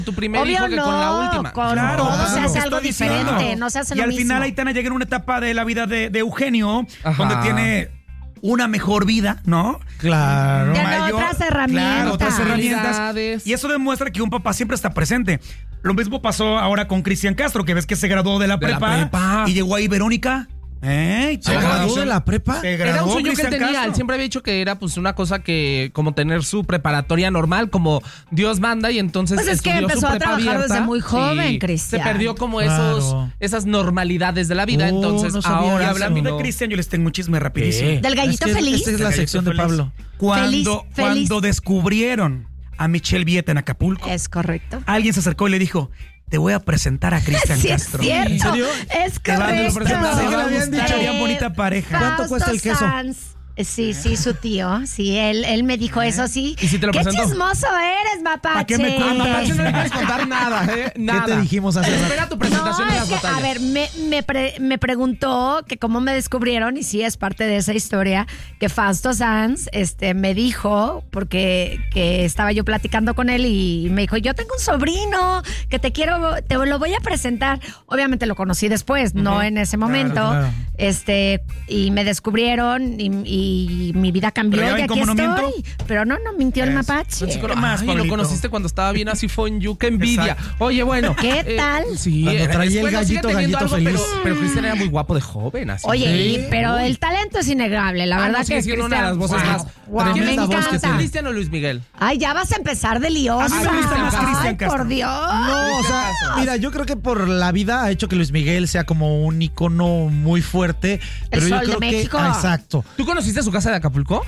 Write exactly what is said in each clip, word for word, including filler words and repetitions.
tu primer Obvio hijo que no, con la última. Con Claro, todo eso se es lo hace que algo estoy diferente, diciendo. no se hace Y lo al mismo. final Aitana llega en una etapa de la vida de, de Eugenio, Ajá. donde tiene una mejor vida, ¿no? Claro. Ya no, otras herramientas. Claro, otras herramientas. Habilidades. Y eso demuestra que un papá siempre está presente. Lo mismo pasó ahora con Cristian Castro, que ves que se graduó de la, De la prepa, prepa. y llegó ahí Verónica. ¿Eh? ¿Se graduó de la prepa? Se Era un graduó sueño que él Cristian tenía. Castro. Él siempre había dicho que era pues una cosa que como tener su preparatoria normal, como Dios manda, y entonces Pues es que estudió empezó su a prepa trabajar abierta. desde muy joven, Sí. Cristian. Se perdió como Claro. esos esas normalidades de la vida, Oh, entonces no sabía ahora Y hablando terminó- de Cristian, yo les tengo un chisme rapidísimo. ¿Qué? Del gallito Es que feliz. Esta es la Gallito sección de feliz. Pablo. Cuando, Feliz, feliz. cuando descubrieron a Michelle Vieta en Acapulco, Es correcto. alguien se acercó y le dijo, te voy a presentar a Cristian Sí, es Castro. cierto. ¿En serio? Es Te va- te lo correcto. presentaba, ¿Qué le habían dicho? Harían bonita pareja. ¿Cuánto cuesta el queso? Sanz. Sí, sí, su tío. Sí, él, él me dijo eso, sí. ¿Y si te lo ¡Qué presentó? chismoso eres, mapache! ¿Para qué me cuentas? Mapache, no le quieres contar nada, ¿eh? Nada. te dijimos hace rato? Espera tu presentación No, en es las que, batallas. a ver, me, me, pre- me preguntó que cómo me descubrieron, y sí es parte de esa historia, que Fausto Sanz este, me dijo, porque que estaba yo platicando con él y me dijo, yo tengo un sobrino que te quiero, te lo voy a presentar. Obviamente lo conocí después, no en ese momento. claro. Este, y me descubrieron y, y mi vida cambió Pero ya y ven aquí cómo no estoy. miento. Pero no, no mintió el Es- mapache. Sí, ¿Qué más, ay, lo Pablito? conociste cuando estaba bien así fonyu, qué envidia. Exacto. Oye, bueno. ¿Qué tal? Sí, Cuando era- traía el bueno, sigue gallito, teniendo gallito algo, feliz. Pero, pero Cristian era muy guapo de joven, así. Oye, Sí. y- pero el talento es innegable, la Ah, verdad no, sigue que siendo una de las voces Cristian- más. Wow, me Tremenda voz que encanta. tiene. ¿Cristian o Luis Miguel? Ay, ya vas a empezar de liosa. A mí me gusta más Cristian Ay, Castro. por Dios. No, o sea, mira, yo creo que por la vida ha hecho que Luis Miguel sea como un icono muy fuerte. Pero yo Sol de creo que. México. Ah, exacto. ¿Tú conociste su casa de Acapulco?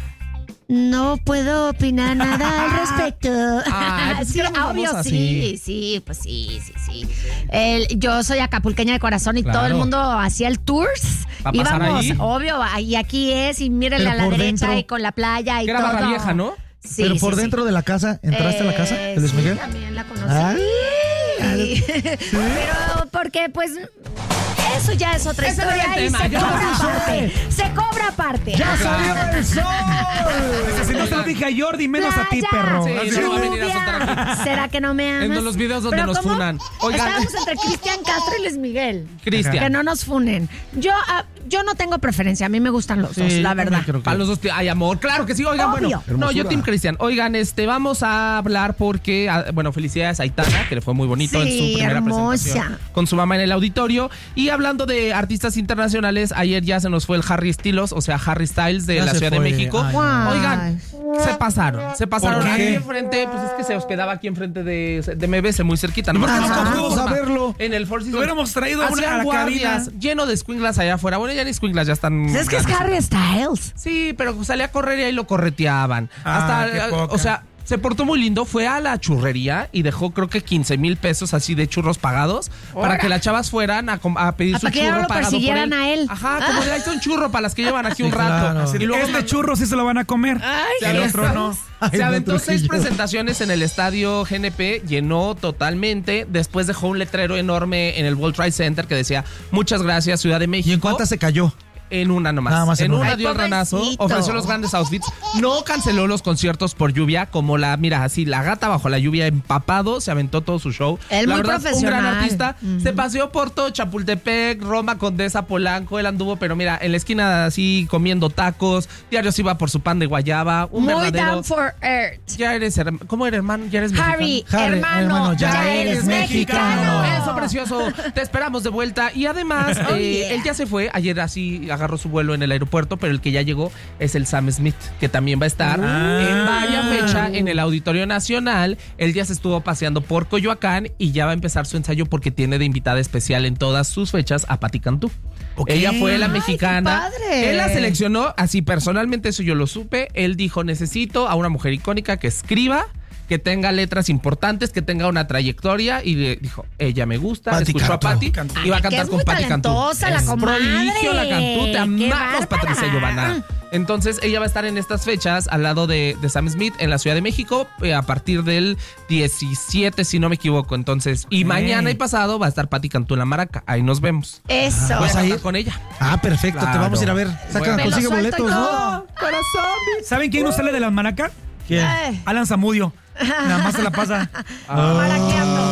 No puedo opinar nada al respecto. Ay, pues sí, que era muy obvio, famosa, sí, sí. sí, pues sí, sí, sí. El- yo soy acapulqueña de corazón y Claro. todo el mundo hacía el tours. ¿Va a pasar Íbamos, ahí? obvio, y aquí es, y mírenle Pero a la por derecha dentro- y con la playa y Que era todo. Barra Vieja, ¿no? Sí, pero sí, por sí. dentro de la casa, ¿entraste a la casa Eh, de Luis sí, Miguel? también la conocí. Ay. Pero porque pues eso ya es otra Ese no historia era el y tema, se ya cobra pasó. aparte. Se cobra aparte. ¡Ya salió el sol! Si no se lo dije a Jordi, menos a ti, Playa, perro. Sí, Así- no va a venir a lluvia. soltar aquí. ¿Será que no me amas? En los videos donde ¿Pero nos cómo? funan. Oigan. Estábamos entre Cristian Castro y Luis Miguel. Cristian. Que no nos funen. Yo, ah, yo no tengo preferencia. A mí me gustan los dos, Sí, la yo verdad. también creo que- Para los dos, hay amor. Claro que sí, oigan, Obvio. bueno. No, yo Team Cristian. Oigan, este, vamos a hablar porque, ah, bueno, felicidades a Aitana, que le fue muy bonito en Sí, su primera hermosa. presentación con su mamá en el auditorio. Y hablando de artistas internacionales, ayer ya se nos fue el Harry Styles, o sea, Harry Styles de Ya la se Ciudad de fue. México. Ay, no. Oigan, se pasaron, se pasaron. ¿Por qué? Aquí enfrente, pues es que se hospedaba aquí enfrente de, de M B C, muy cerquita. ¿no? ¿Por qué no Porque fuimos a verlo? En el Four Seasons. Lo hubiéramos traído a una- Hacían a la guardias, cabina. lleno de squinklas allá afuera. Bueno, ya ni squinklas, ya están. Pues es que es grandes. Harry Styles. Sí, pero salía a correr y ahí lo correteaban. Ah, qué Hasta, poca. o sea, se portó muy lindo, fue a la churrería y dejó creo que quince mil pesos así de churros pagados para que las chavas fueran a, com- a pedir Ah, su para que ya churro no lo pagado por persiguieran él. a él. Ajá, como de ahí está un churro para las que llevan aquí un Sí, rato. claro. Y luego Este churro sí se lo van a comer. Ay, el qué otro no. Ay, se no, aventó seis Trujillo. presentaciones en el estadio G N P, llenó totalmente. Después dejó un letrero enorme en el World Trade Center que decía: muchas gracias, Ciudad de México. ¿Y en cuántas se cayó? En una nomás. Nada más en en una. una Ay, dio el ranazo, pobrecito. ofreció los grandes outfits. No canceló los conciertos por lluvia, como la, mira, así, la gata bajo la lluvia, empapado, se aventó todo su show. Él la muy verdad, profesional. un gran artista. Ujú. Se paseó por todo Chapultepec, Roma, Condesa, Polanco. Él anduvo, pero mira, en la esquina así, comiendo tacos. Diario se iba por su pan de guayaba. Un Muy verdadero. down for earth. Ya eres, herma- ¿cómo eres, hermano? Ya eres Harry, mexicano. Harry, hermano, hermano, ya, ya eres eres mexicano. mexicano. Eso, precioso. Te esperamos de vuelta. Y además, Oh, eh, yeah. él ya se fue. Ayer así agarró su vuelo en el aeropuerto, pero el que ya llegó es el Sam Smith, que también va a estar Ah. en vaya fecha en el Auditorio Nacional. Él ya se estuvo paseando por Coyoacán y ya va a empezar su ensayo porque tiene de invitada especial en todas sus fechas a Pati Cantú. Ok. Ella fue la Ay, mexicana. qué padre. Él la seleccionó, así personalmente eso yo lo supe. Él dijo, necesito a una mujer icónica que escriba, que tenga letras importantes, que tenga una trayectoria, y le dijo, ella me gusta, Pati escuchó a Cantú. Pati Cantú. y va a Ay, que cantar es con muy Pati Cantú. talentosa la Es comadre. prodigio la Cantú, te Qué amamos, bárbara. Patricia Giovanna. Entonces ella va a estar en estas fechas al lado de, de Sam Smith en la Ciudad de México eh, a partir del diecisiete, si no me equivoco. Entonces, y Ok. mañana y pasado va a estar Pati Cantú en la Maraca. Ahí nos vemos. Eso. Voy a Pues ahí- cantar con ella. Ah, perfecto, te Claro. vamos a ir a ver. Saca, Bueno. consigue Me lo suelto boletos, y ¿no? todo. Corazón. ¿Saben quién no sale de la maraca? ¿Quién? Ay. Alan Zamudio. Nada más se la pasa. Maraqueando.